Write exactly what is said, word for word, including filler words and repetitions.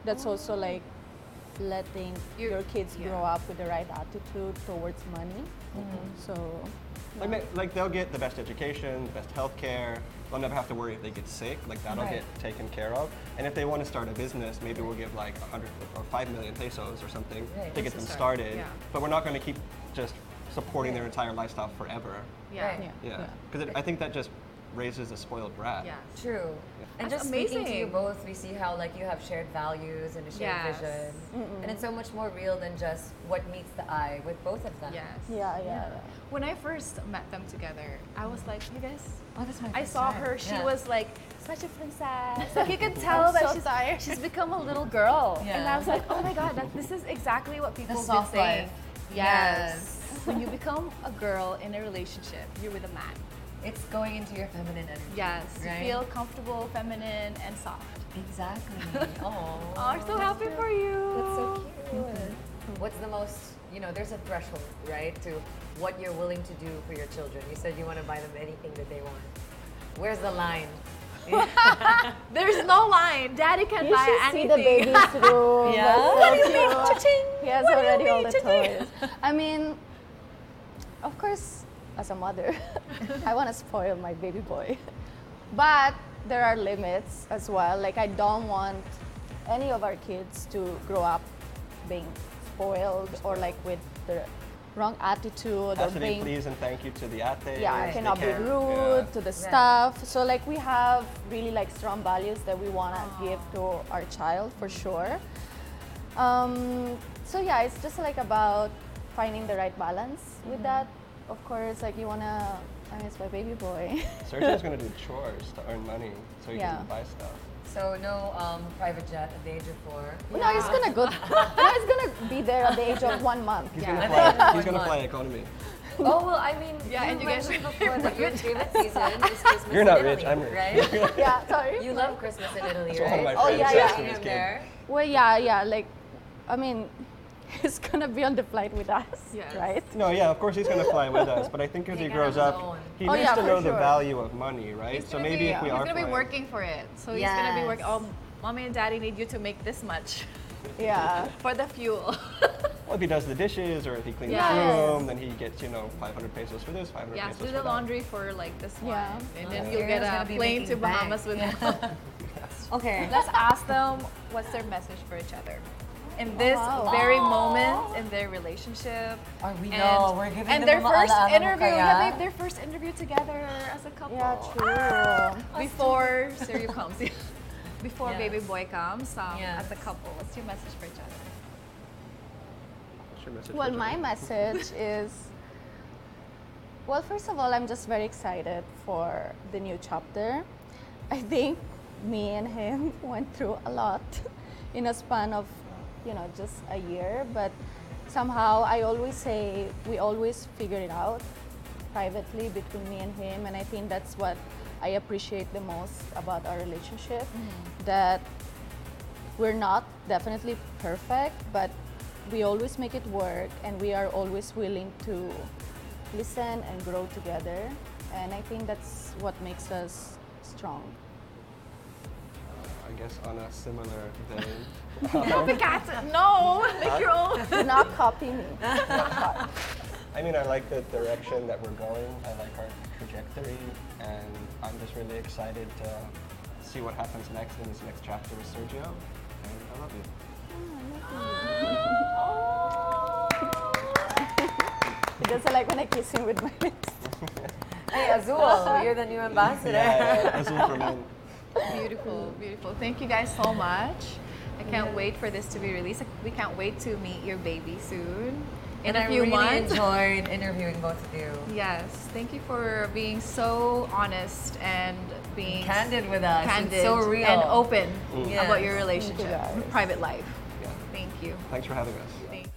that's also like letting You- your kids yeah. grow up with the right attitude towards money. So Like, ma- like they'll get the best education, the best health care. They'll never have to worry if they get sick. Like that'll Right. get taken care of. And if they want to start a business, maybe we'll give like a hundred or five million pesos or something Right. to get Just them to start, started. yeah. But we're not going to keep just supporting their entire lifestyle forever. Yeah. Right. yeah. Yeah. Because I think that just raises a spoiled brat. Yes. True. And That's just speaking to you amazing. both, we see how like you have shared values and a shared Yes. vision, and it's so much more real than just what meets the eye with both of them. Yes. Yeah, yeah, yeah. When I first met them together, I was like, you guys. Oh, that's my I first saw time. her. She Yeah. was like such a princess. Like you could tell I'm that so she's, tired. she's become a little girl. And Yeah. I was like, oh my god, that, this is exactly what people have been soft saying. life. Yes. When you become a girl in a relationship, you're with a man. It's going into your feminine energy. Yes. You Right? feel comfortable, feminine, and soft. Exactly. Oh. Oh, I'm so happy for you. That's so cute. What's the most, you know, there's a threshold, right, to what you're willing to do for your children. You said you want to buy them anything that they want. Where's the line? There's no line. Daddy can You buy should see the anything. baby's room. Yeah? That's so What do you mean? cute. Cha-ching. He has What do you already all mean? the Cha-ching. toys. I mean, of course, as a mother, I want to spoil my baby boy. But there are limits as well. Like, I don't want any of our kids to grow up being spoiled or like with the wrong attitude Has or to be being please and thank you to the ate. yeah, Right. cannot be They can't- rude yeah. to the Yeah. staff. So like we have really like strong values that we want to give to our child for sure. Um, so yeah, it's just like about finding the right balance with that. Of course, like you wanna. I mean, it's my baby boy. Sergio's going to do chores to earn money so he Yeah. can buy stuff. So no um, private jet at the age of four. No, he's gonna go. No, he's gonna be there at the age of one month. He's Yeah. going to I fly, think he's gonna one fly month. economy. Oh well, I mean, Yeah, you and you guys- mentioned before that your favorite season is Christmas You're not in rich, Italy, I'm rich. right? Yeah, sorry. You love Christmas in Italy, It's one of right? my Oh, favorite yeah, things yeah. from Seeing this him kid. there. Well, yeah, yeah. Like, I mean, he's gonna be on the flight with us, Yes. right? No, yeah, of course he's going to fly with us, but I think as He he can grows have his up, own. he Oh, needs yeah, to for know the sure. value of money, right? He's So gonna maybe be, if we he's are gonna be flying- working for it. So he's gonna be Yes. working. Oh, mommy and daddy need you to make this much Yeah. for the fuel. Well, if he does the dishes or if he cleans Yes. the room, then he gets, you know, five hundred pesos for this, five hundred Yeah, pesos do for the that. laundry for like this one, Yeah. and then Oh, you'll get Ariel's a gonna be plane making to Bahamas bank. with them. Okay. Let's ask them what's their message for each other in this wow. very Aw. moment in their relationship. Oh, we And- know, we're giving and them their a first alaala mo interview. kaya. Yeah, they have their first interview together as a couple. Yeah, true. Before Sergio comes, before Yes. baby boy comes, um, Yes. as a couple, what's your message for each other? What's your message Well, for my Jenny? message is well, first of all, I'm just very excited for the new chapter. I think me and him went through a lot in a span of, you know, just a year, but somehow I always say we always figure it out privately between me and him, and I think that's what I appreciate the most about our relationship, that we're not definitely perfect, but we always make it work, and we are always willing to listen and grow together. And I think that's what makes us strong. I guess on a similar vein. Copycat! No, make your own. Do not copy me. I mean, I like the direction that we're going. I like our trajectory, and I'm just really excited to see what happens next in this next chapter with Sergio. And I love you. He doesn't like when I kiss him with my lips. Hey, Azul, you're the new ambassador. Yeah, Azul for men. Beautiful, beautiful. Thank you guys so much. I can't wait for this to be released. We can't wait to meet your baby soon. In And a I few really months. enjoyed interviewing both of you. Yes, thank you for being so honest and being Candid with us. candid It's so real. and open Yes. about your Thank you, relationship, guys. private life. Yeah. Thank you. Thanks for having us. Thank